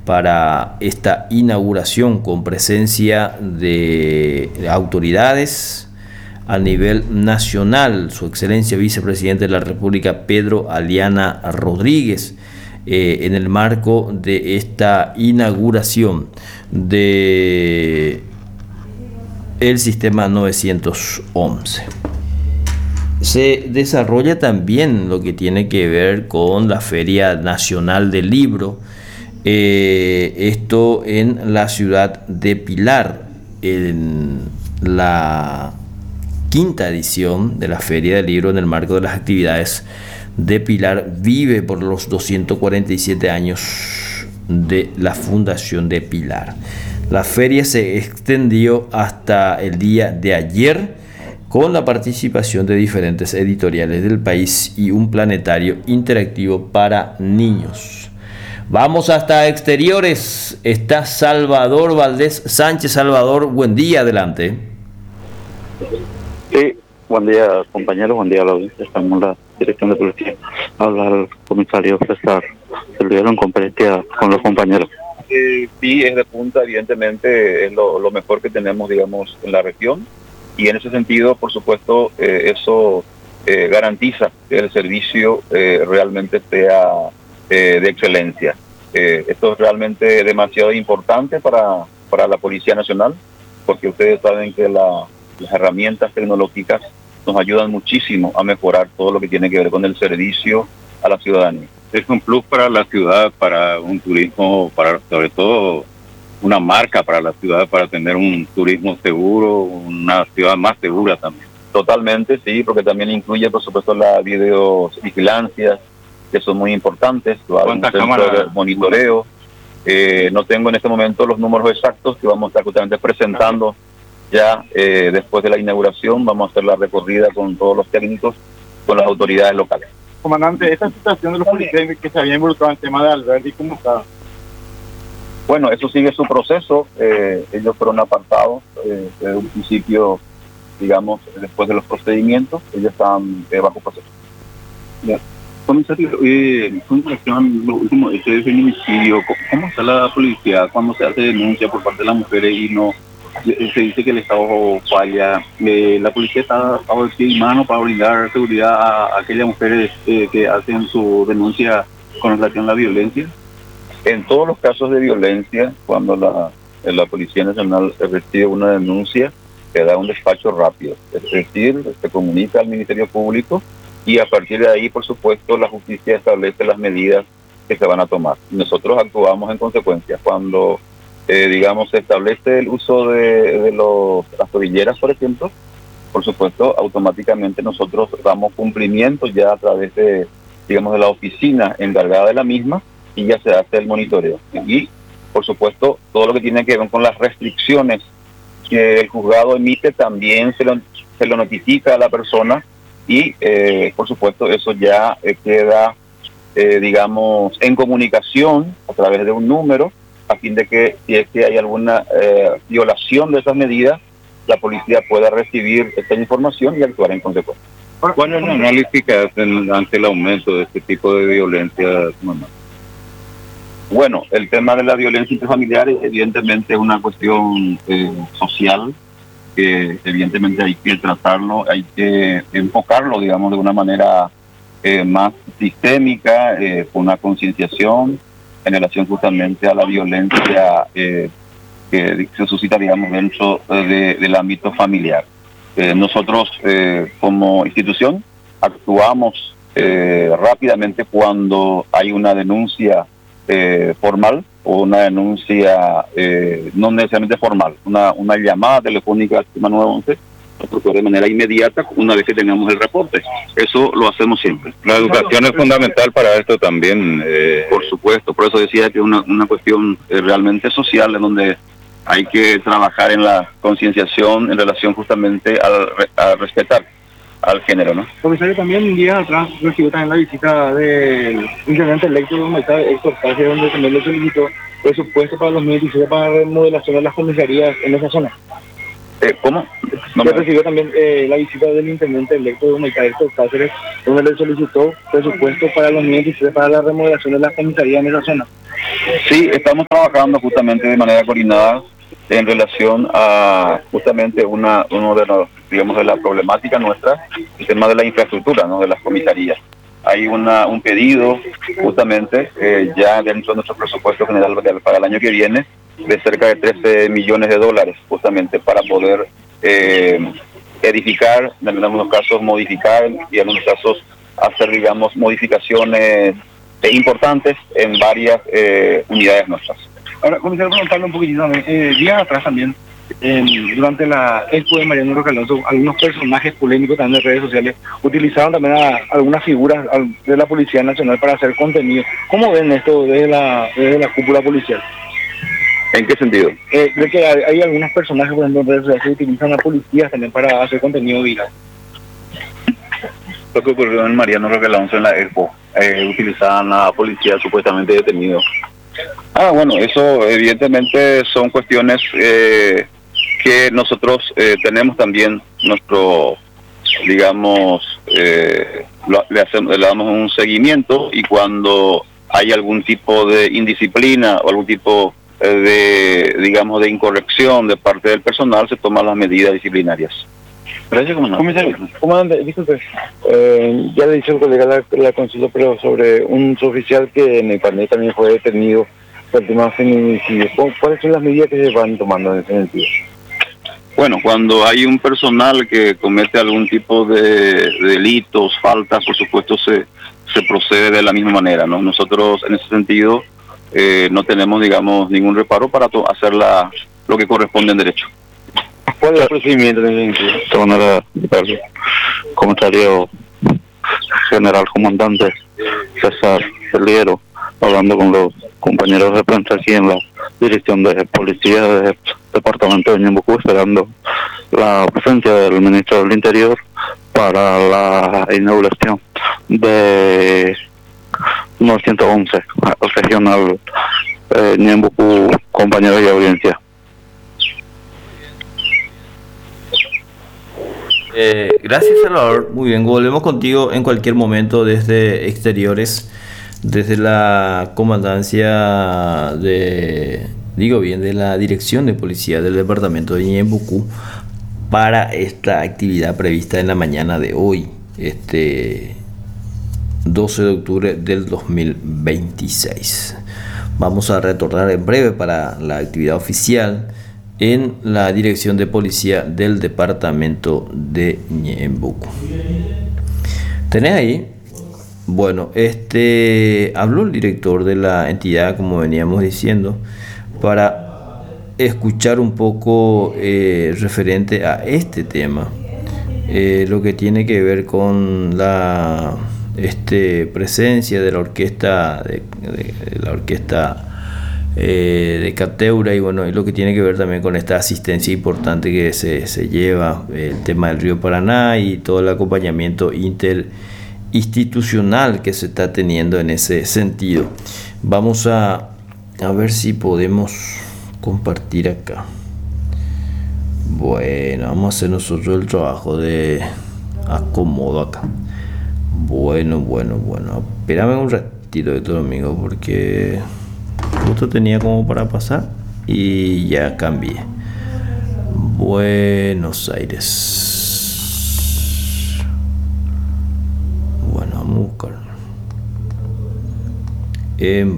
para esta inauguración con presencia de autoridades a nivel nacional. Su excelencia vicepresidente de la República, Pedro Aliana Rodríguez, en el marco de esta inauguración de el sistema 911. Se desarrolla también lo que tiene que ver con la Feria Nacional del Libro, esto en la ciudad de Pilar, en la quinta edición de la Feria del Libro, en el marco de las actividades de Pilar Vive por los 247 años de la Fundación de Pilar. La feria se extendió hasta el día de ayer con la participación de diferentes editoriales del país y un planetario interactivo para niños. Vamos hasta exteriores. Está Salvador Valdés Sánchez. Salvador, buen día, adelante. Sí, buen día, compañeros, buen día a la audiencia. Estamos en la dirección de policía. Habla el comisario César. Se olvidaron conferencia con los compañeros. Sí, es de punta, evidentemente es lo mejor que tenemos, digamos, en la región, y en ese sentido, por supuesto, eso garantiza que el servicio realmente sea de excelencia. Esto es realmente demasiado importante para la Policía Nacional, porque ustedes saben que las herramientas tecnológicas nos ayudan muchísimo a mejorar todo lo que tiene que ver con el servicio a la ciudadanía. Es un plus para la ciudad, para un turismo, para sobre todo una marca para la ciudad, para tener un turismo seguro, una ciudad más segura también. Totalmente, sí, porque también incluye, por supuesto, la videovigilancia, que son muy importantes. ¿Cuántas cámaras de monitoreo? No tengo en este momento los números exactos que vamos a estar justamente presentando ya después de la inauguración. Vamos a hacer la recorrida con todos los técnicos, con las autoridades locales. Comandante, esta situación de los policías que se había involucrado en el tema de Alberti, ¿cómo está? Bueno, eso sigue su proceso. Ellos fueron apartados desde un principio, digamos, después de los procedimientos. Ellos están bajo proceso. Ya. Comisario, con relación a los últimos hechos de feminicidio, ¿cómo está la policía cuando se hace denuncia por parte de las mujeres y no se dice que el Estado falla? ¿La policía está a pie y mano para brindar seguridad a aquellas mujeres que hacen su denuncia con relación a la violencia? En todos los casos de violencia, cuando la Policía Nacional recibe una denuncia, se da un despacho rápido. Es decir, se comunica al Ministerio Público y a partir de ahí, por supuesto, la justicia establece las medidas que se van a tomar. Nosotros actuamos en consecuencia. Cuando, digamos, se establece el uso de las tobilleras, por ejemplo, por supuesto, automáticamente nosotros damos cumplimiento ya a través de, digamos, de la oficina encargada de la misma, y ya se hace el monitoreo. Y, por supuesto, todo lo que tiene que ver con las restricciones que el juzgado emite también se lo notifica a la persona y, por supuesto, eso ya queda, digamos, en comunicación a través de un número, a fin de que si es que hay alguna violación de esas medidas, la policía pueda recibir esta información y actuar en consecuencia. ¿Cuál es el análisis que hacen ante el aumento de este tipo de violencia? Bueno, el tema de la violencia intrafamiliar evidentemente es una cuestión social que evidentemente hay que tratarlo, hay que enfocarlo, digamos, de una manera más sistémica, con una concienciación en relación justamente a la violencia que se suscita, digamos, dentro del ámbito familiar. Nosotros como institución actuamos rápidamente cuando hay una denuncia formal o una denuncia no necesariamente formal, una llamada telefónica al sistema 911, nosotros de manera inmediata una vez que tengamos el reporte. Eso lo hacemos siempre. La educación es fundamental para esto también. Por supuesto, por eso decía que es una cuestión realmente social en donde hay que trabajar en la concienciación en relación justamente a respetar al género, ¿no? Comisario, también un día atrás recibió también la visita del intendente electo de Héctor Page, donde también le solicitó presupuesto para 2016 para remodelación de las comisarías en esa zona. ¿Cómo? No Se me- recibió también la visita del intendente electo de Humaitá, Héctor Cáceres, donde le solicitó presupuesto para los 2023 para la remodelación de la comisaría en esa zona. Sí, estamos trabajando justamente de manera coordinada en relación a justamente uno de los, digamos, de la problemática nuestra, el tema de la infraestructura, ¿no? De las comisarías. Hay un pedido justamente ya dentro de nuestro presupuesto general para el año que viene de cerca de 13 millones de dólares justamente para poder edificar, en algunos casos modificar y en algunos casos hacer, digamos, modificaciones importantes en varias unidades nuestras. Ahora, comisario, preguntarle un poquitito también. Días atrás también, durante la expo de Mariano Roque Alonso, algunos personajes polémicos también de redes sociales utilizaron también a algunas figuras de la Policía Nacional para hacer contenido. ¿Cómo ven esto desde la cúpula policial? ¿En qué sentido? Creo que hay algunos personajes, por ejemplo, en redes sociales que utilizan a policías también para hacer contenido viral. Lo que ocurrió en Mariano Roque Alonso en la Expo, utilizaban a policías supuestamente detenidos. Bueno, eso evidentemente son cuestiones que nosotros tenemos también nuestro, digamos, le damos un seguimiento y cuando hay algún tipo de indisciplina o algún tipo de, digamos, de incorrección de parte del personal, se toman las medidas disciplinarias. Gracias, comandante. Comandante, disculpe, ya le hizo el colega la consulta, pero sobre un suboficial que en el panel también fue detenido por el tema de feminicidio. ¿Cuáles son las medidas que se van tomando en ese sentido? Bueno, cuando hay un personal que comete algún tipo de delitos, faltas, por supuesto se procede de la misma manera, ¿no? Nosotros en ese sentido no tenemos, digamos, ningún reparo para hacer lo que corresponde en derecho. ¿Cuál es el procedimiento en ese sentido? De manera, el comisario general comandante César Celiero, hablando con los compañeros de prensa aquí en la dirección de policía del departamento de Ñembucú, esperando la presencia del ministro del Interior para la inauguración de 911 regional Ñembucú, compañeros de audiencia. Gracias, Salvador. Muy bien, volvemos contigo en cualquier momento desde exteriores, desde la comandancia de la dirección de policía del departamento de Ñembucú, para esta actividad prevista en la mañana de hoy, 12 de octubre del 2026. Vamos a retornar en breve para la actividad oficial en la dirección de policía del departamento de Ñembucú. ¿Tenés ahí? Bueno, habló el director de la entidad, como veníamos diciendo, para escuchar un poco referente a este tema, lo que tiene que ver con la presencia de la orquesta de Cateura y bueno, y lo que tiene que ver también con esta asistencia importante que se lleva, el tema del río Paraná y todo el acompañamiento interinstitucional que se está teniendo en ese sentido. Vamos a ver si podemos compartir acá. Bueno, vamos a hacer nosotros el trabajo de acomodo acá. Bueno, espérame un ratito de todo, amigo, porque justo tenía como para pasar y ya cambié. Buenos Aires. Bueno, vamos a buscarlo en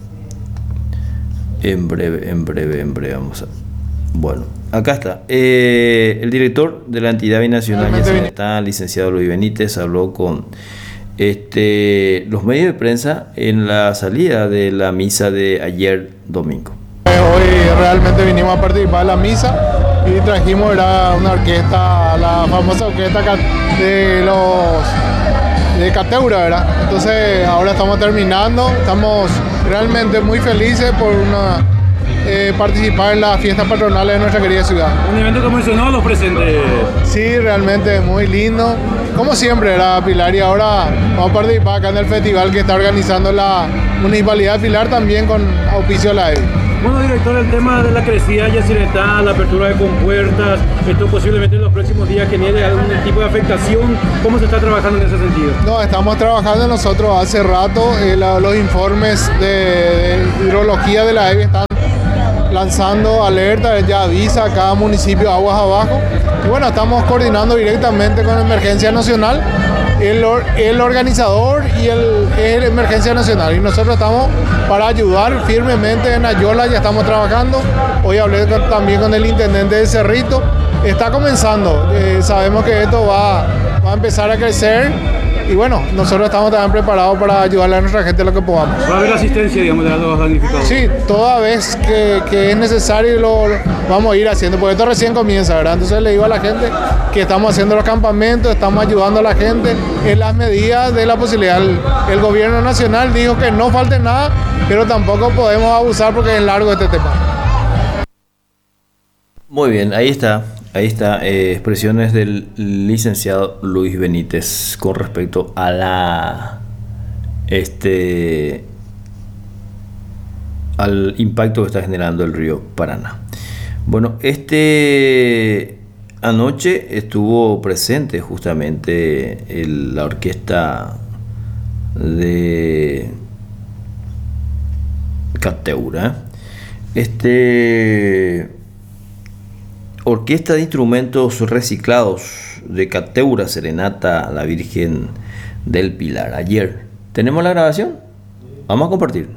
breve vamos a... Bueno, acá está. El director de la entidad binacional ya está, licenciado Luis Benítez, habló con los medios de prensa en la salida de la misa de ayer domingo. Hoy realmente vinimos a participar en la misa y trajimos una orquesta, la famosa orquesta de Cateura, ¿verdad? Entonces ahora estamos terminando, estamos realmente muy felices por participar en las fiestas patronales de nuestra querida ciudad. Un evento que mencionó los presentes. Sí, realmente muy lindo. Como siempre, era Pilar, y ahora vamos a participar acá en el festival que está organizando la Municipalidad de Pilar también con auspicio de la EBI. Bueno, director, el tema de la crecida yacyretá, la apertura de compuertas, esto posiblemente en los próximos días genere algún tipo de afectación. ¿Cómo se está trabajando en ese sentido? No, estamos trabajando nosotros hace rato. Los informes de hidrología de la EBI están lanzando alerta, ya avisa a cada municipio aguas abajo. Y bueno, estamos coordinando directamente con Emergencia Nacional, el organizador y el Emergencia Nacional. Y nosotros estamos para ayudar firmemente en Ayola, ya estamos trabajando. Hoy hablé también con el intendente de Cerrito. Está comenzando, sabemos que esto va a empezar a crecer. Y bueno, nosotros estamos también preparados para ayudarle a nuestra gente lo que podamos. ¿Va a haber asistencia, digamos, de los damnificados? Sí, toda vez que es necesario lo vamos a ir haciendo, porque esto recién comienza, ¿verdad? Entonces le digo a la gente que estamos haciendo los campamentos, estamos ayudando a la gente en las medidas de la posibilidad. El gobierno nacional dijo que no falte nada, pero tampoco podemos abusar porque es largo este tema. Muy bien, ahí está, expresiones del licenciado Luis Benítez con respecto a al impacto que está generando el río Paraná. Bueno, anoche estuvo presente justamente la orquesta de Cateura. Orquesta de instrumentos reciclados de Cateura, Serenata a la Virgen del Pilar. Ayer. ¿Tenemos la grabación? Vamos a compartir.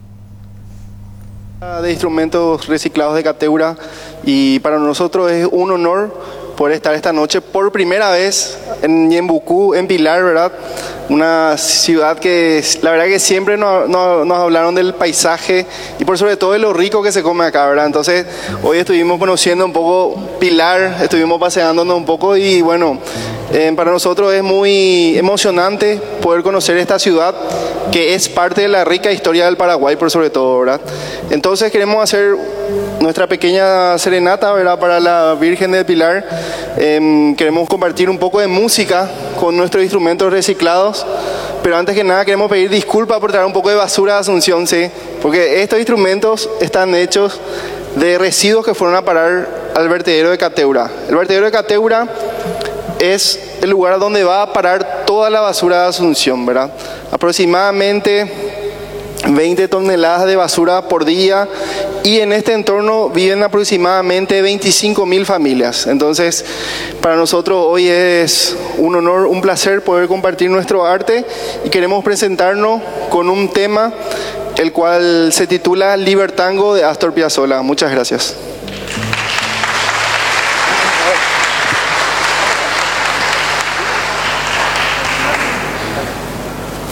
De instrumentos reciclados de Cateura, y para nosotros es un honor poder estar esta noche por primera vez en Ñembucú, en Pilar, ¿verdad? Una ciudad que la verdad que siempre nos hablaron del paisaje y por sobre todo de lo rico que se come acá, ¿verdad? Entonces hoy estuvimos conociendo un poco Pilar, estuvimos paseándonos un poco y bueno, para nosotros es muy emocionante poder conocer esta ciudad que es parte de la rica historia del Paraguay por sobre todo, ¿verdad? Entonces queremos hacer nuestra pequeña serenata, ¿verdad? Para la Virgen del Pilar. Queremos compartir un poco de música con nuestros instrumentos reciclados, pero antes que nada queremos pedir disculpas por traer un poco de basura de Asunción, ¿sí? Porque estos instrumentos están hechos de residuos que fueron a parar al vertedero de Cateura. El vertedero de Cateura es el lugar donde va a parar toda la basura de Asunción, ¿verdad? Aproximadamente 20 toneladas de basura por día, y en este entorno viven aproximadamente 25.000 familias. Entonces, para nosotros hoy es un honor, un placer poder compartir nuestro arte, y queremos presentarnos con un tema el cual se titula Libertango de Astor Piazzolla. Muchas gracias.